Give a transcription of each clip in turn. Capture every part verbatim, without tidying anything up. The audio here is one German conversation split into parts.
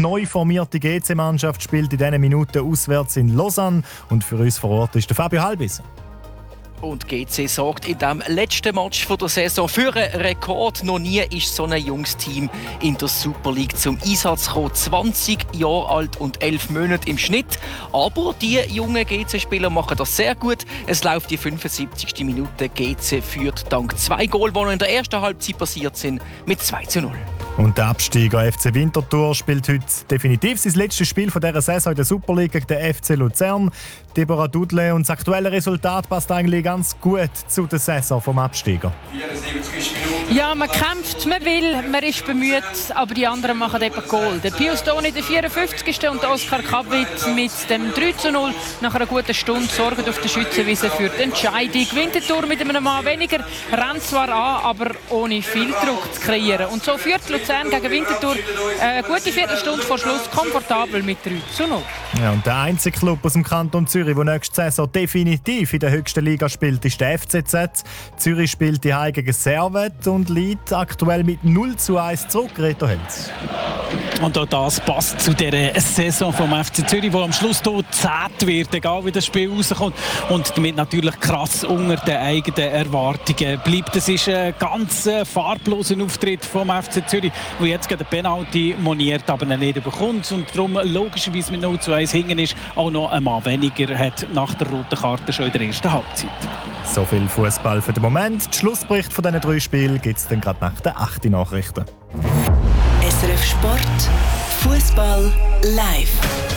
neu formierte G C-Mannschaft spielt in diesen Minuten auswärts in Lausanne. Und für uns vor Ort ist der Fabio Halbis. Und G C sorgt in dem letzten Match der Saison für einen Rekord. Noch nie ist so ein junges Team in der Super League zum Einsatz gekommen. zwanzig Jahre alt und elf Monate im Schnitt. Aber die jungen G C-Spieler machen das sehr gut. Es läuft die fünfundsiebzigste Minute. G C führt dank zwei Goal, die noch in der ersten Halbzeit passiert sind, mit zwei zu null. Und der Absteiger F C Winterthur spielt heute definitiv sein letztes Spiel von dieser Saison in der Super League gegen den F C Luzern. Deborah Dudle, und das aktuelle Resultat passt eigentlich ganz gut zu der Saison vom Absteiger. Ja, man kämpft, man will, man ist bemüht, aber die anderen machen eben Goal. Der Pius Doni, der vierundfünfzigste und der Oskar Kabit mit dem drei zu null nach einer guten Stunde sorgen auf der Schützenwiese für die Entscheidung. Winterthur mit einem Mann weniger, rennt zwar an, aber ohne viel Druck zu kreieren. Und so führt Luzern gegen Winterthur eine gute Viertelstunde vor Schluss komfortabel mit drei zu null. Ja, und der einzige Club aus dem Kanton Zürich, der nächste Saison definitiv in der höchsten Liga spielt, ist der F C Z. Zürich spielt die Heim gegen Servette und liegt aktuell mit null zu eins zurück. Reto Hens. Und auch das passt zu dieser Saison vom F C Zürich, die am Schluss hier zählt wird, egal wie das Spiel rauskommt. Und damit natürlich krass unter den eigenen Erwartungen bleibt. Es ist ein ganz farbloser Auftritt vom F C Zürich, der jetzt gerade den Penalty moniert, aber nicht bekommt. Und darum logischerweise mit null zu eins hinten ist, auch noch ein Mann weniger hat nach der roten Karte schon in der ersten Halbzeit. So viel Fußball für den Moment. Die Schlussbericht von diesen drei Spielen gibt es dann gerade nach den achten Nachrichten. S R F Sport, Fußball live.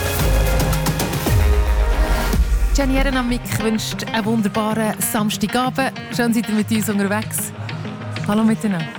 Jenny Ehrenamik wünscht einen wunderbaren Samstagabend. Schön seid ihr mit uns unterwegs. Hallo miteinander.